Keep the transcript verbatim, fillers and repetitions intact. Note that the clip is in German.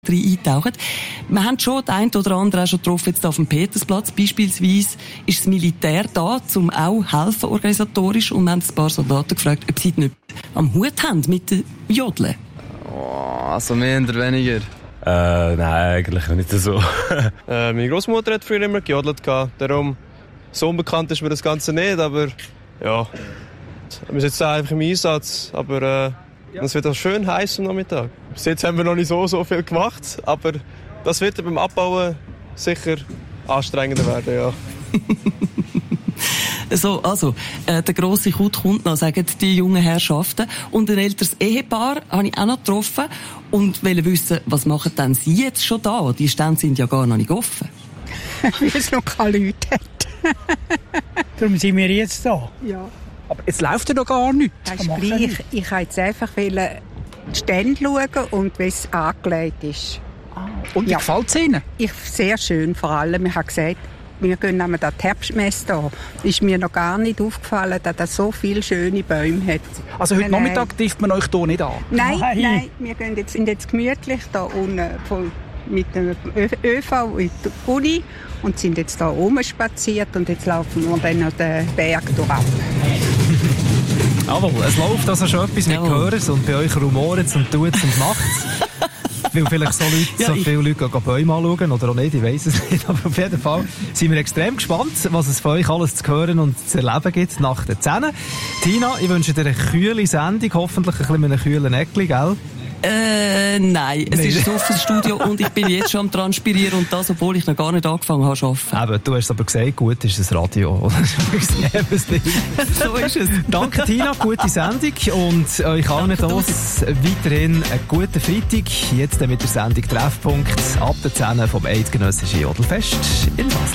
eintauchen. Wir haben schon den einen oder anderen auch schon getroffen, jetzt auf dem Petersplatz. Beispielsweise ist das Militär da, um auch helfen organisatorisch. Und wir haben ein paar Soldaten gefragt, ob sie nicht am Hut haben mit den Jodeln. Oh, also mehr oder weniger. Äh, nein, eigentlich nicht so. äh, meine Großmutter hat früher immer gejodelt. Darum, so unbekannt ist mir das Ganze nicht, aber ja, wir sind jetzt einfach im Einsatz. Aber äh, ja. Es wird auch schön heiß am Nachmittag. Bis jetzt haben wir noch nicht so, so viel gemacht, aber das wird beim Abbauen sicher anstrengender werden, ja. So, also, äh, der grosse Kut kommt noch, sagen die jungen Herrschaften. Und ein älteres Ehepaar habe ich auch noch getroffen und wollte wissen, was machen denn Sie jetzt schon da? Die Stände sind ja gar noch nicht offen. Weil es noch keine Leute hat. Darum sind wir jetzt da. Ja. Aber jetzt läuft ja noch gar nichts. Das ist gleich. Ich wollte jetzt einfach die Stände schauen und wie es angelegt ist. Ah. Und wie ja. gefällt es Ihnen? Ich, sehr schön, vor allem. Ich habe gesagt, wir gehen an die Herbstmesse an. Ist mir noch gar nicht aufgefallen, dass es so viele schöne Bäume hat. Also heute nein, Nachmittag trifft man euch hier nicht an? Nein, nein, nein, wir gehen jetzt, sind jetzt gemütlich da unten voll mit dem ÖV in die Uni und sind jetzt da rumspaziert und jetzt laufen wir dann noch den Berg durchab. Jawohl, es läuft also schon etwas mit Gehörers und bei euch rumoren es und tut es und macht es. Weil vielleicht so, Leute, ja, so viele Leute gehen Bäume anschauen oder auch nicht, ich weiss es nicht. Aber auf jeden Fall sind wir extrem gespannt, was es von euch alles zu hören und zu erleben gibt nach den Zähnen. Tina, ich wünsche dir eine kühle Sendung, hoffentlich ein bisschen mit einem kühlen Eckli, gell? Äh, nein, es nee. ist ein offenes Studio und ich bin jetzt schon am Transpirieren und das, obwohl ich noch gar nicht angefangen habe zu arbeiten. Eben, du hast aber gesagt, gut ist das Radio. So ist es. Danke Tina, gute Sendung und euch allen das weiterhin einen guten Freitag. Jetzt mit der Sendung Treffpunkt ab der zehn vom Eidgenössischen Jodelfest in Basel.